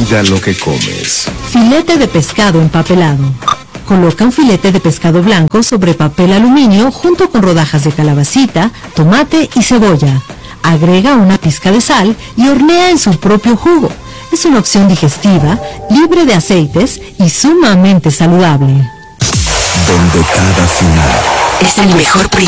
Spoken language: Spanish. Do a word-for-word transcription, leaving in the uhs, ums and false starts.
Cuida lo que comes. Filete de pescado empapelado. Coloca un filete de pescado blanco sobre papel aluminio junto con rodajas de calabacita, tomate y cebolla. Agrega una pizca de sal y hornea en su propio jugo. Es una opción digestiva, libre de aceites y sumamente saludable. Donde cada final es el mejor principio.